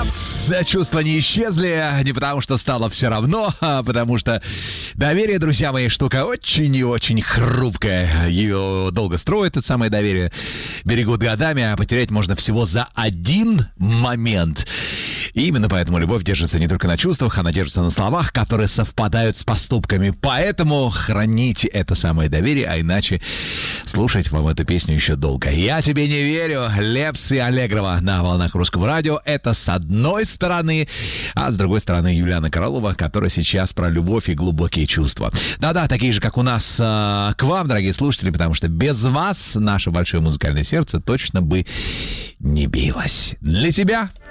Чувства не исчезли, не потому что стало все равно, а потому что доверие, друзья мои, штука очень и очень хрупкая. Ее долго строят, это самое доверие, берегут годами, а потерять можно всего за один момент. И именно поэтому любовь держится не только на чувствах, она держится на словах, которые совпадают с поступками. Поэтому храните это самое доверие, а иначе слушать вам эту песню еще долго. «Я тебе не верю», Лепс и Аллегрова на волнах Русского радио. Это с одной стороны, а с другой стороны Юлиана Караулова, которая сейчас про любовь и глубокие чувства. Да-да, такие же, как у нас к вам, дорогие слушатели, потому что без вас наше большое музыкальное сердце точно бы не билось. Для тебя